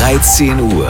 13 Uhr.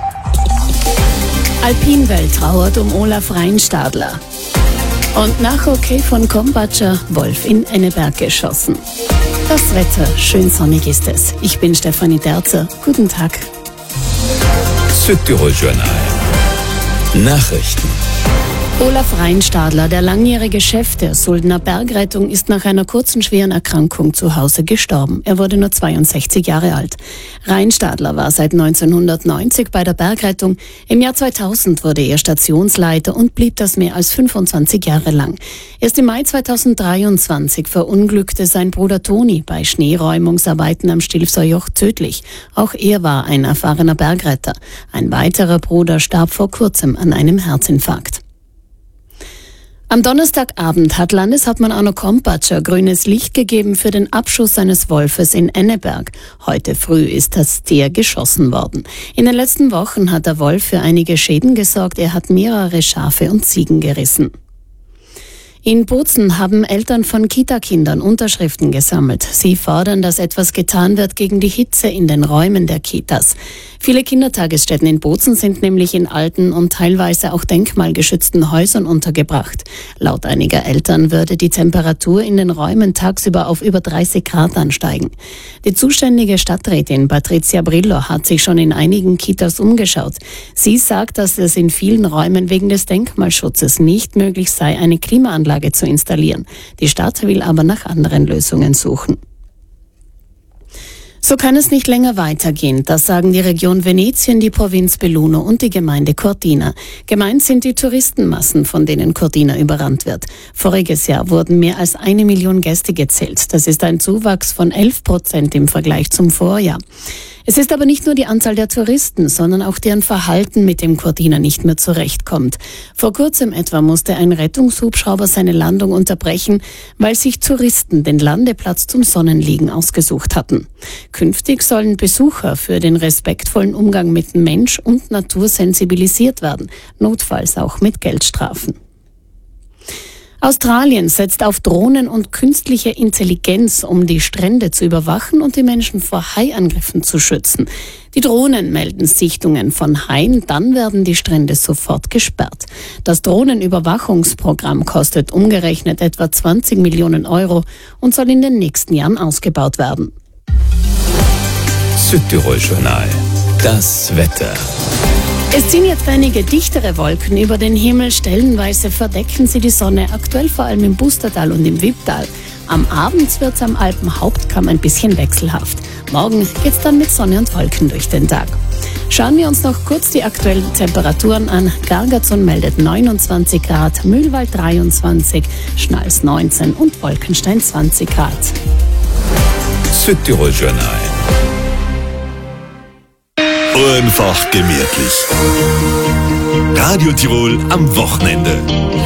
Alpinwelt trauert um Olaf Reinstadler. Und nach OK von Krombacher, Wolf in Enneberg geschossen. Das Wetter, schön sonnig ist es. Ich bin Stefanie Derzer. Guten Tag. Südtirol Journal. Nachrichten. Olaf Reinstadler, der langjährige Chef der Suldener Bergrettung, ist nach einer kurzen schweren Erkrankung zu Hause gestorben. Er wurde nur 62 Jahre alt. Reinstadler war seit 1990 bei der Bergrettung. Im Jahr 2000 wurde er Stationsleiter und blieb das mehr als 25 Jahre lang. Erst im Mai 2023 verunglückte sein Bruder Toni bei Schneeräumungsarbeiten am Stilfser Joch tödlich. Auch er war ein erfahrener Bergretter. Ein weiterer Bruder starb vor kurzem an einem Herzinfarkt. Am Donnerstagabend hat Landeshauptmann Arno Krombacher grünes Licht gegeben für den Abschuss eines Wolfes in Enneberg. Heute früh ist das Tier geschossen worden. In den letzten Wochen hat der Wolf für einige Schäden gesorgt. Er hat mehrere Schafe und Ziegen gerissen. In Bozen haben Eltern von Kita-Kindern Unterschriften gesammelt. Sie fordern, dass etwas getan wird gegen die Hitze in den Räumen der Kitas. Viele Kindertagesstätten in Bozen sind nämlich in alten und teilweise auch denkmalgeschützten Häusern untergebracht. Laut einiger Eltern würde die Temperatur in den Räumen tagsüber auf über 30 Grad ansteigen. Die zuständige Stadträtin Patricia Brillo hat sich schon in einigen Kitas umgeschaut. Sie sagt, dass es in vielen Räumen wegen des Denkmalschutzes nicht möglich sei, eine Klimaanlage zu installieren. Die Stadt will aber nach anderen Lösungen suchen. So kann es nicht länger weitergehen. Das sagen die Region Venetien, die Provinz Belluno und die Gemeinde Cortina. Gemeint sind die Touristenmassen, von denen Cortina überrannt wird. Voriges Jahr wurden mehr als 1 Million Gäste gezählt. Das ist ein Zuwachs von 11% im Vergleich zum Vorjahr. Es ist aber nicht nur die Anzahl der Touristen, sondern auch deren Verhalten, mit dem Cortina nicht mehr zurechtkommt. Vor kurzem etwa musste ein Rettungshubschrauber seine Landung unterbrechen, weil sich Touristen den Landeplatz zum Sonnenliegen ausgesucht hatten. Künftig sollen Besucher für den respektvollen Umgang mit Mensch und Natur sensibilisiert werden, notfalls auch mit Geldstrafen. Australien setzt auf Drohnen und künstliche Intelligenz, um die Strände zu überwachen und die Menschen vor Haiangriffen zu schützen. Die Drohnen melden Sichtungen von Haien, dann werden die Strände sofort gesperrt. Das Drohnenüberwachungsprogramm kostet umgerechnet etwa 20 Millionen Euro und soll in den nächsten Jahren ausgebaut werden. Südtirol Journal. Das Wetter. Es ziehen jetzt einige dichtere Wolken über den Himmel. Stellenweise verdecken sie die Sonne, aktuell vor allem im Bustertal und im Wipptal. Am Abend wird es am Alpenhauptkamm ein bisschen wechselhaft. Morgen geht's dann mit Sonne und Wolken durch den Tag. Schauen wir uns noch kurz die aktuellen Temperaturen an. Gargarzon meldet 29 Grad, Mühlwald 23, Schnals 19 und Wolkenstein 20 Grad. Südtirol Journal. Einfach gemütlich. Radio Tirol am Wochenende.